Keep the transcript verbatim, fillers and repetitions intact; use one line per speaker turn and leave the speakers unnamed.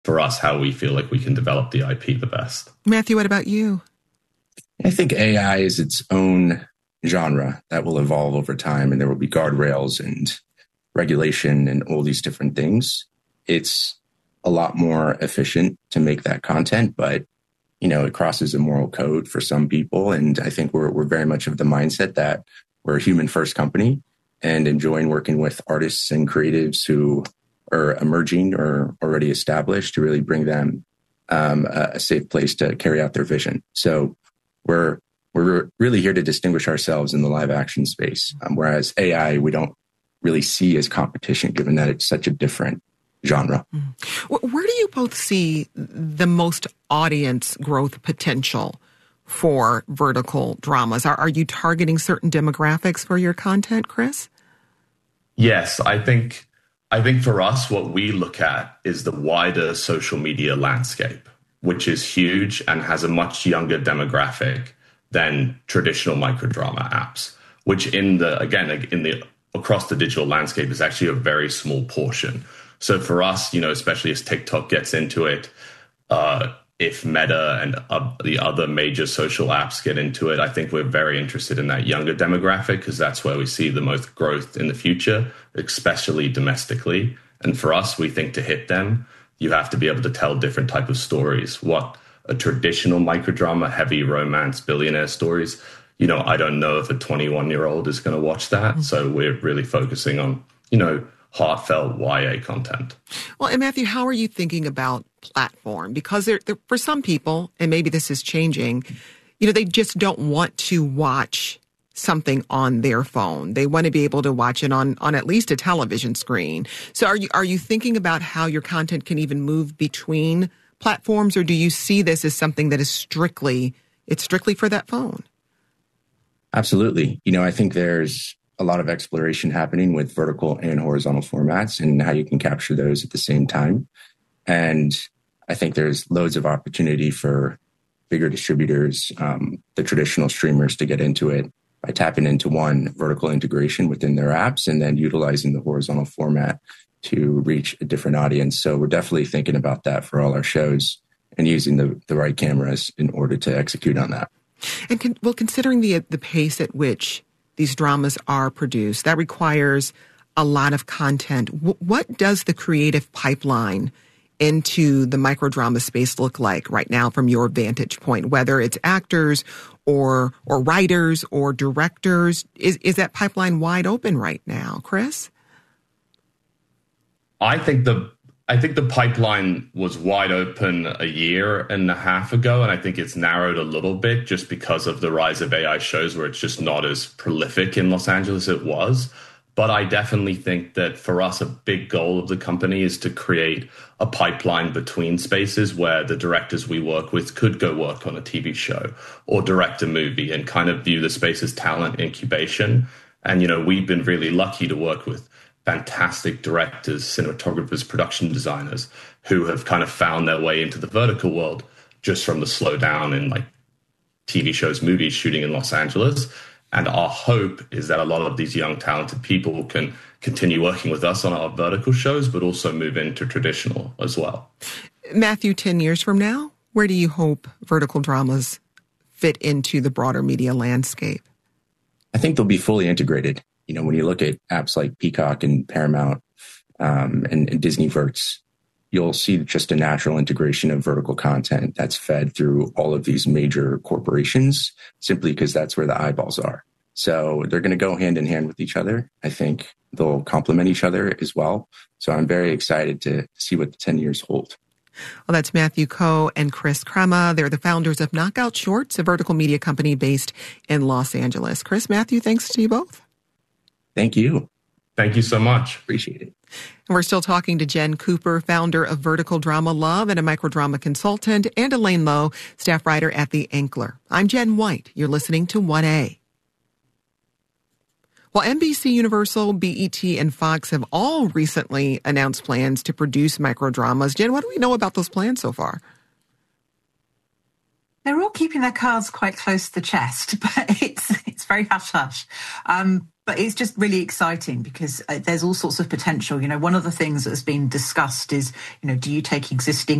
for us, how we feel like we can develop the I P the best.
Matthew, what about you?
I think A I is its own genre that will evolve over time, and there will be guardrails and regulation and all these different things. It's a lot more efficient to make that content, but you know, it crosses a moral code for some people. And I think we're we're very much of the mindset that we're a human first company and enjoying working with artists and creatives who are emerging or already established to really bring them um, a, a safe place to carry out their vision. So we're we're really here to distinguish ourselves in the live action space. Um, whereas A I, we don't really see as competition, given that it's such a different genre.
Mm. Where do you both see the most audience growth potential for vertical dramas? Are, are you targeting certain demographics for your content, Chris?
Yes, I think I think for us, what we look at is the wider social media landscape, which is huge and has a much younger demographic than traditional microdrama apps, which in the, again, in the across the digital landscape is actually a very small portion. So for us, you know, especially as TikTok gets into it, uh, if Meta and uh, the other major social apps get into it, I think we're very interested in that younger demographic because that's where we see the most growth in the future, especially domestically. And for us, we think to hit them, you have to be able to tell different type of stories. What a traditional microdrama, heavy romance, billionaire stories, you know, I don't know if a twenty-one-year-old is going to watch that. Mm-hmm. So we're really focusing on, you know, heartfelt Y A content.
Well, and Matthew, how are you thinking about platform? Because there, there, for some people, and maybe this is changing, you know, they just don't want to watch something on their phone. They want to be able to watch it on, on at least a television screen. So are you are you thinking about how your content can even move between platforms, or do you see this as something that is strictly, it's strictly for that phone?
Absolutely. You know, I think there's a lot of exploration happening with vertical and horizontal formats and how you can capture those at the same time. And I think there's loads of opportunity for bigger distributors, um, the traditional streamers, to get into it by tapping into one, vertical integration within their apps, and then utilizing the horizontal format to reach a different audience. So we're definitely thinking about that for all our shows and using the, the right cameras in order to execute on that.
And con- well, considering the the pace at which these dramas are produced, that requires a lot of content. W- what does the creative pipeline into the microdrama space look like right now from your vantage point, whether it's actors or or writers or directors? Is, is that pipeline wide open right now, Chris?
I think the I think the pipeline was wide open a year and a half ago, and I think it's narrowed a little bit just because of the rise of A I shows where it's just not as prolific in Los Angeles as it was. But I definitely think that for us, a big goal of the company is to create a pipeline between spaces where the directors we work with could go work on a T V show or direct a movie and kind of view the space as talent incubation. And, you know, we've been really lucky to work with fantastic directors, cinematographers, production designers who have kind of found their way into the vertical world just from the slowdown in like T V shows, movies shooting in Los Angeles. And our hope is that a lot of these young, talented people can continue working with us on our vertical shows, but also move into traditional as well.
Matthew, ten years from now, where do you hope vertical dramas fit into the broader media landscape?
I think they'll be fully integrated. You know, when you look at apps like Peacock and Paramount um, and, and Disneyverse, you'll see just a natural integration of vertical content that's fed through all of these major corporations simply because that's where the eyeballs are. So they're going to go hand in hand with each other. I think they'll complement each other as well. So I'm very excited to see what the ten years hold.
Well, that's Matthew Coe and Chris Crema. They're the founders of Knockout Shorts, a vertical media company based in Los Angeles. Chris, Matthew, thanks to you both.
Thank you.
Thank you so much.
Appreciate it.
And we're still talking to Jen Cooper, founder of Vertical Drama Love and a microdrama consultant, and Elaine Lowe, staff writer at The Ankler. I'm Jen White. You're listening to one A. Well, N B C, Universal, B E T, and Fox have all recently announced plans to produce microdramas. Jen, what do we know about those plans so far?
They're all keeping their cards quite close to the chest, but it's it's very hush-hush. Um, But it's just really exciting because uh, there's all sorts of potential. You know, one of the things that's been discussed is, you know, do you take existing